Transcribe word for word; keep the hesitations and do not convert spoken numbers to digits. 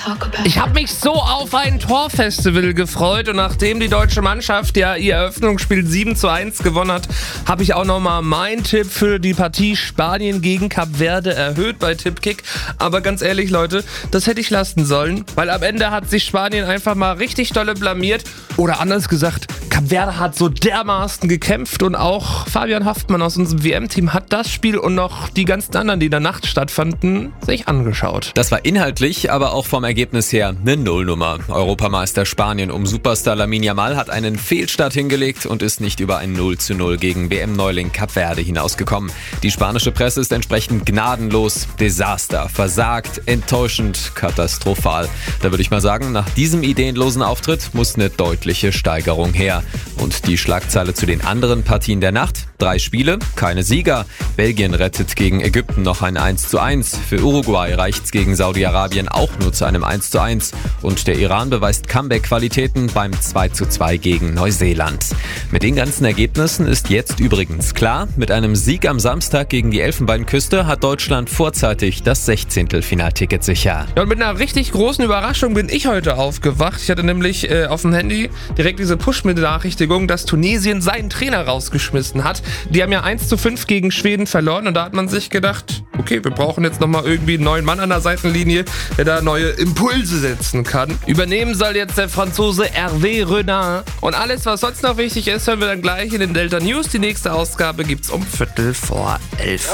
Ich habe mich so auf ein Torfestival gefreut und nachdem die deutsche Mannschaft ja ihr Eröffnungsspiel sieben zu eins gewonnen hat, habe ich auch nochmal meinen Tipp für die Partie Spanien gegen Kap Verde erhöht bei Tippkick. Aber ganz ehrlich, Leute, das hätte ich lassen sollen, weil am Ende hat sich Spanien einfach mal richtig dolle blamiert. Oder anders gesagt, Kap Verde hat so dermaßen gekämpft und auch Fabian Haftmann aus unserem W M-Team hat das Spiel und noch die ganzen anderen, die in der Nacht stattfanden, sich angeschaut. Das war inhaltlich, aber auch vom Ergebnis her eine Nullnummer. Europameister Spanien um Superstar Lamine Yamal hat einen Fehlstart hingelegt und ist nicht über ein null zu null gegen W M-Neuling Kap Verde hinausgekommen. Die spanische Presse ist entsprechend gnadenlos. Desaster, versagt, enttäuschend, katastrophal. Da würde ich mal sagen, nach diesem ideenlosen Auftritt muss eine deutliche Steigerung her. Und die Schlagzeile zu den anderen Partien der Nacht? Drei Spiele, keine Sieger. Belgien rettet gegen Ägypten noch ein eins zu eins. Für Uruguay reicht's gegen Saudi-Arabien auch nur zu einem eins zu eins. Und der Iran beweist Comeback-Qualitäten beim zwei zu zwei gegen Neuseeland. Mit den ganzen Ergebnissen ist jetzt übrigens klar, mit einem Sieg am Samstag gegen die Elfenbeinküste hat Deutschland vorzeitig das Sechzehntelfinalticket sicher. Ja, und mit einer richtig großen Überraschung bin ich heute aufgewacht. Ich hatte nämlich äh, auf dem Handy direkt diese Push-Benachrichtigung, dass Tunesien seinen Trainer rausgeschmissen hat. Die haben ja eins zu fünf gegen Schweden verloren und da hat man sich gedacht, okay, wir brauchen jetzt nochmal irgendwie einen neuen Mann an der Seitenlinie, der da neue Impulse setzen kann. Übernehmen soll jetzt der Franzose Hervé Renard. Und alles, was sonst noch wichtig ist, hören wir dann gleich in den Delta News. Die nächste Ausgabe gibt's um Viertel vor elf.